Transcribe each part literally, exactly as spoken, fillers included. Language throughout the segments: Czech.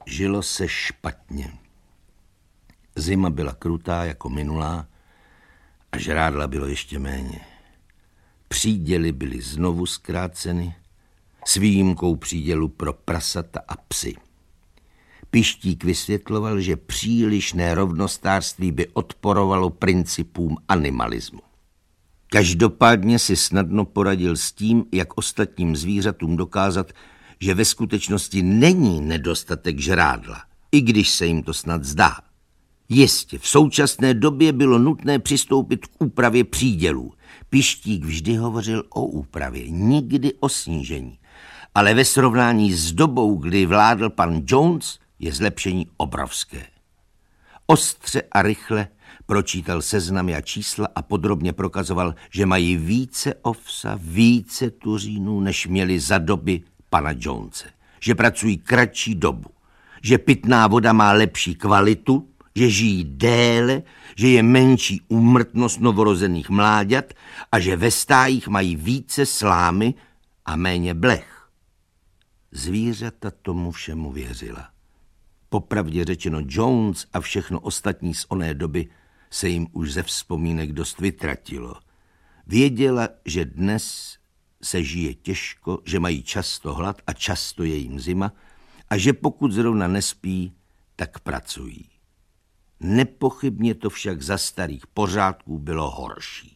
Žilo se špatně. Zima byla krutá jako minulá a žrádla bylo ještě méně. Příděly byly znovu zkráceny, s výjimkou přídělu pro prasata a psy. Pištík vysvětloval, že přílišné rovnostářství by odporovalo principům animalismu. Každopádně si snadno poradil s tím, jak ostatním zvířatům dokázat, že ve skutečnosti není nedostatek žrádla, i když se jim to snad zdá. Jistě, v současné době bylo nutné přistoupit k úpravě přídělů. Pištík vždy hovořil o úpravě, nikdy o snížení. Ale ve srovnání s dobou, kdy vládl pan Jones, je zlepšení obrovské. Ostře a rychle pročítal seznamy a čísla a podrobně prokazoval, že mají více ovsa, více tuřínů, než měli za doby pana Jonese. Že pracují kratší dobu, že pitná voda má lepší kvalitu, že žijí déle, že je menší úmrtnost novorozených mláďat a že ve stájích mají více slámy a méně blech. Zvířata tomu všemu věřila. Popravdě řečeno, Jones a všechno ostatní z oné doby se jim už ze vzpomínek dost vytratilo. Věděla, že dnes se žije těžko, že mají často hlad a často je jim zima a že pokud zrovna nespí, tak pracují. Nepochybně to však za starých pořádků bylo horší.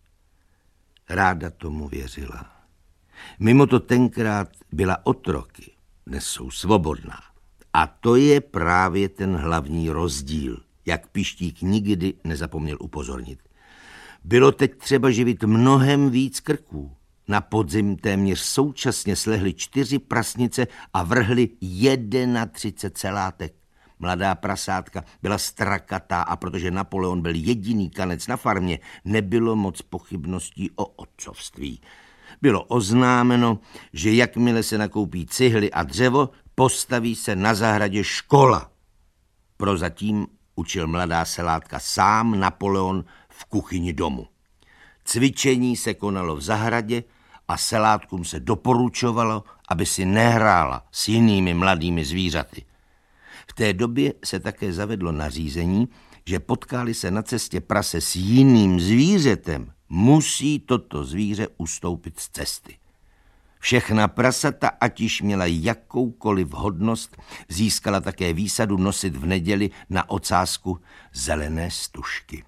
Ráda tomu věřila. Mimo to tenkrát byla otroky, dnes jsou svobodná. A to je právě ten hlavní rozdíl, jak Pištík nikdy nezapomněl upozornit. Bylo teď třeba živit mnohem víc krků. Na podzim téměř současně slehly čtyři prasnice a vrhly třicet celátek. Mladá prasátka byla strakatá a protože Napoleon byl jediný kanec na farmě, nebylo moc pochybností o otcovství. Bylo oznámeno, že jakmile se nakoupí cihly a dřevo, postaví se na zahradě škola. Prozatím učil mladá selátka sám Napoleon v kuchyni domu. Cvičení se konalo v zahradě a selátkům se doporučovalo, aby si nehrála s jinými mladými zvířaty. V té době se také zavedlo nařízení, že potkáli se na cestě prase s jiným zvířetem, musí toto zvíře ustoupit z cesty. Všechna prasata, ať již měla jakoukoliv hodnost, získala také výsadu nosit v neděli na ocásku zelené stužky.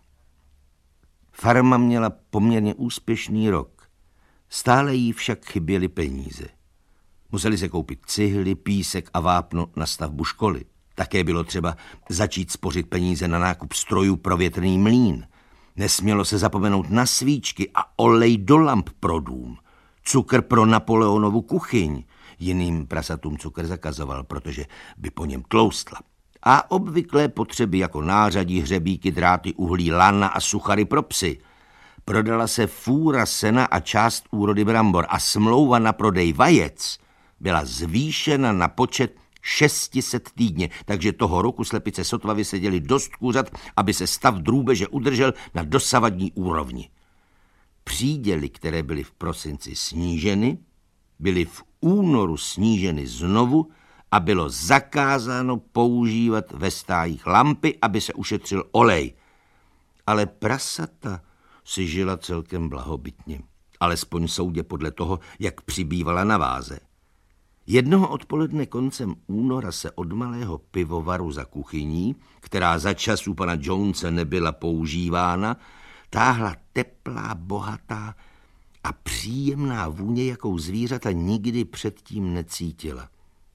Farma měla poměrně úspěšný rok. Stále jí však chyběly peníze. Museli se koupit cihly, písek a vápno na stavbu školy. Také bylo třeba začít spořit peníze na nákup strojů pro větrný mlýn. Nesmělo se zapomenout na svíčky a olej do lamp pro dům. Cukr pro Napoleonovu kuchyň. Jiným prasatům cukr zakazoval, protože by po něm tloustla. A obvyklé potřeby jako nářadí, hřebíky, dráty, uhlí, lana a suchary pro psy. Prodala se fůra sena a část úrody brambor a smlouva na prodej vajec byla zvýšena na počet šest set týdně, takže toho roku slepice sotva vyseděli dost kuřat, aby se stav drůbeže udržel na dosavadní úrovni. Příděly, které byly v prosinci sníženy, byly v únoru sníženy znovu a bylo zakázáno používat ve stájích lampy, aby se ušetřil olej. Ale prasata si žila celkem blahobytně, alespoň soudě podle toho, jak přibývala na váze. Jednoho odpoledne koncem února se od malého pivovaru za kuchyní, která za časů pana Jonese nebyla používána, táhla teplá, bohatá a příjemná vůně, jakou zvířata nikdy předtím necítila.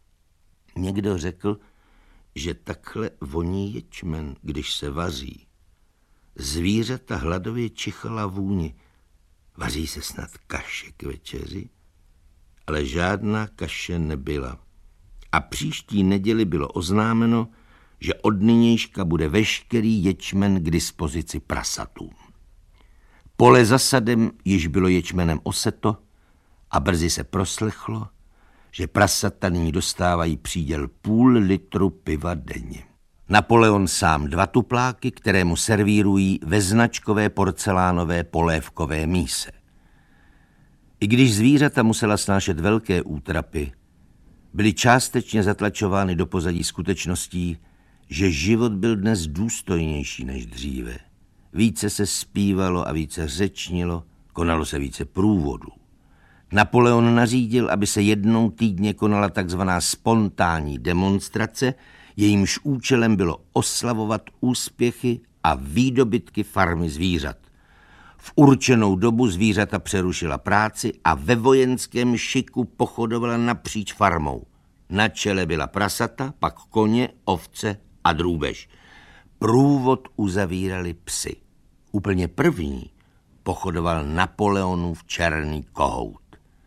Někdo řekl, že takhle voní ječmen, když se vaří. Zvířata hladově čichala vůni. Vaří se snad kaše k večeři? Ale žádná kaše nebyla. A příští neděli bylo oznámeno, že od nynějška bude veškerý ječmen k dispozici prasatům. Pole za sadem již bylo ječmenem oseto a brzy se proslechlo, že prasata nyní dostávají příděl půl litru piva denně. Napoleon sám dva tupláky, které mu servírují ve značkové porcelánové polévkové míse. I když zvířata musela snášet velké útrapy, byly částečně zatlačovány do pozadí skutečností, že život byl dnes důstojnější než dříve. Více se zpívalo a více řečnilo, konalo se více průvodů. Napoleon nařídil, aby se jednou týdně konala takzvaná spontánní demonstrace, jejímž účelem bylo oslavovat úspěchy a výdobytky farmy zvířat. V určenou dobu zvířata přerušila práci a ve vojenském šiku pochodovala napříč farmou. Na čele byla prasata, pak koně, ovce a drůbež. Průvod uzavírali psi. Úplně první pochodoval Napoleonův černý kohout.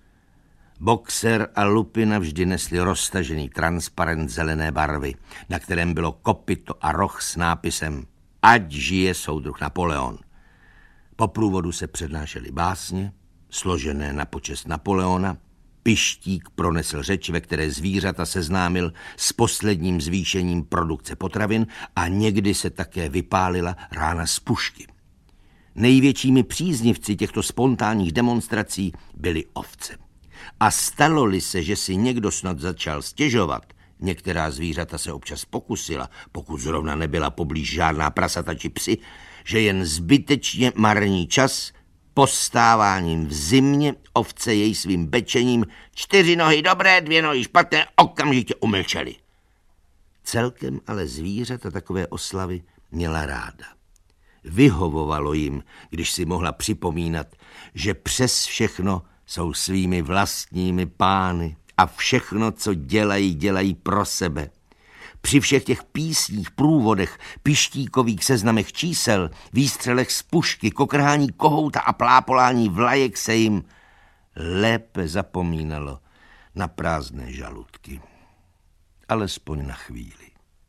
Boxer a lupina vždy nesli roztažený transparent zelené barvy, na kterém bylo kopyto a roh s nápisem Ať žije soudruh Napoleon. Po průvodu se přednášely básně, složené na počest Napoleona. Pištík pronesl řeč, ve které zvířata seznámil s posledním zvýšením produkce potravin a někdy se také vypálila rána z pušky. Největšími příznivci těchto spontánních demonstrací byly ovce. A stalo-li se, že si někdo snad začal stěžovat, některá zvířata se občas pokusila, pokud zrovna nebyla poblíž žádná prasata či psi, že jen zbytečně marní čas, postáváním v zimě ovce jej svým bečením čtyři nohy dobré, dvě nohy špatné okamžitě umlčely. Celkem ale zvířata takové oslavy měla ráda. Vyhovovalo jim, když si mohla připomínat, že přes všechno jsou svými vlastními pány a všechno, co dělají, dělají pro sebe. Při všech těch písních, průvodech, pištíkových seznamech čísel, výstřelech z pušky, kokrhání kohouta a plápolání vlajek se jim lépe zapomínalo na prázdné žaludky. Alespoň na chvíli.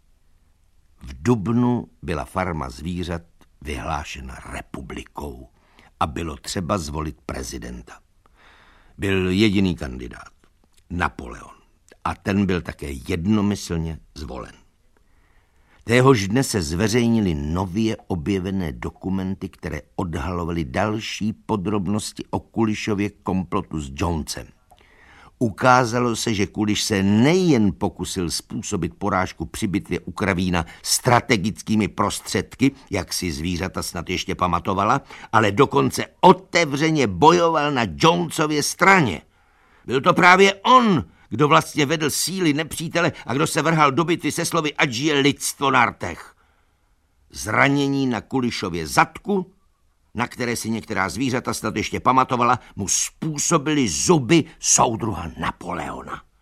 V dubnu byla farma zvířat vyhlášena republikou a bylo třeba zvolit prezidenta. Byl jediný kandidát, Napoleon, a ten byl také jednomyslně zvolen. Téhož dne se zveřejnily nově objevené dokumenty, které odhalovaly další podrobnosti o Kulišově komplotu s Jonesem. Ukázalo se, že Kuliš se nejen pokusil způsobit porážku při bitvě u Kravína strategickými prostředky, jak si zvířata snad ještě pamatovala, ale dokonce otevřeně bojoval na Jonesově straně. Byl to právě on, kdo vlastně vedl síly nepřítele a kdo se vrhal do bitvy se slovy ať žije lidstvo na rtech. Zranění na Kulišově zadku, na které si některá zvířata snad ještě pamatovala, mu způsobily zuby soudruha Napoleona.